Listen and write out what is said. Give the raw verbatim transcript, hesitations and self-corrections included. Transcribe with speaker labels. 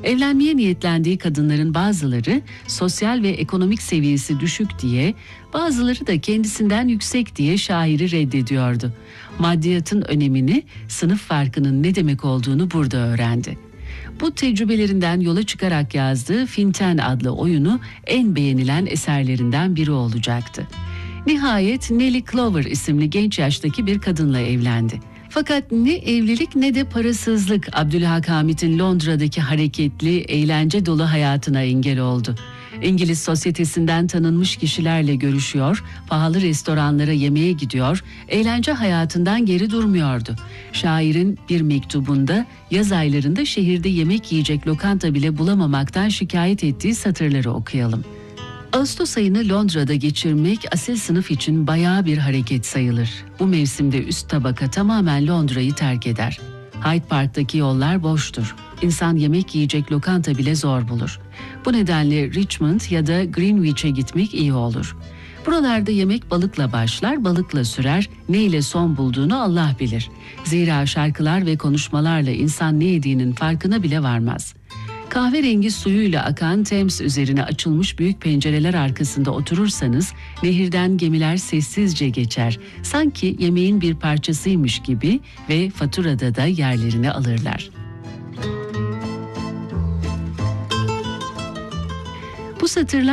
Speaker 1: Evlenmeye niyetlendiği kadınların bazıları sosyal ve ekonomik seviyesi düşük diye, bazıları da kendisinden yüksek diye şairi reddediyordu. Maddiyatın önemini, sınıf farkının ne demek olduğunu burada öğrendi. Bu tecrübelerinden yola çıkarak yazdığı Finten adlı oyunu en beğenilen eserlerinden biri olacaktı. Nihayet Nellie Clover isimli genç yaştaki bir kadınla evlendi. Fakat ne evlilik ne de parasızlık Abdülhak Hamit'in Londra'daki hareketli, eğlence dolu hayatına engel oldu. İngiliz sosyetesinden tanınmış kişilerle görüşüyor, pahalı restoranlara yemeğe gidiyor, eğlence hayatından geri durmuyordu. Şairin bir mektubunda yaz aylarında şehirde yemek yiyecek lokanta bile bulamamaktan şikayet ettiği satırları okuyalım. Ağustos ayını Londra'da geçirmek asil sınıf için bayağı bir hareket sayılır. Bu mevsimde üst tabaka tamamen Londra'yı terk eder. Hyde Park'taki yollar boştur. İnsan yemek yiyecek lokanta bile zor bulur. Bu nedenle Richmond ya da Greenwich'e gitmek iyi olur. Buralarda yemek balıkla başlar, balıkla sürer, ne ile son bulduğunu Allah bilir. Zira şarkılar ve konuşmalarla insan ne yediğinin farkına bile varmaz. Kahverengi suyuyla akan Thames üzerine açılmış büyük pencereler arkasında oturursanız, nehirden gemiler sessizce geçer, sanki yemeğin bir parçasıymış gibi ve faturada da yerlerini alırlar. Bu satırlar